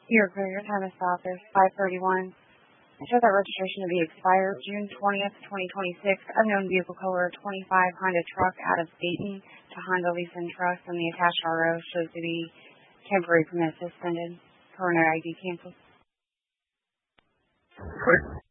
Your career time is stop is 5:31. Show that registration to be expired June 20th, 2026. Unknown vehicle color 25 Honda truck out of Dayton to Honda Lease and Trust, and the attached RO shows to be temporary permit suspended. Current ID canceled.